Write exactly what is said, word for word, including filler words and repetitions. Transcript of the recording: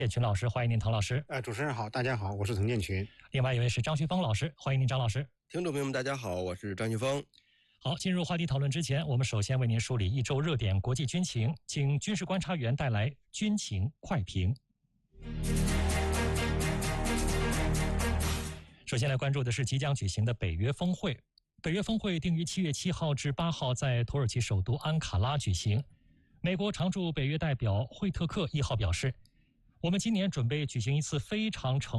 建群老师，欢迎您，唐老师。 呃，主持人好，大家好，我是滕建群。 另外一位是张旭峰老师，欢迎您，张老师。 听众朋友们，大家好，我是张旭峰。 好，进入话题讨论之前，我们首先为您梳理一周热点国际军情，请军事观察员带来军情快评。首先来关注的是即将举行的北约峰会。北约峰会定于七月七号至八号在土耳其首都安卡拉举行。美国常驻北约代表惠特克一号表示，我们今年准备举行一次非常成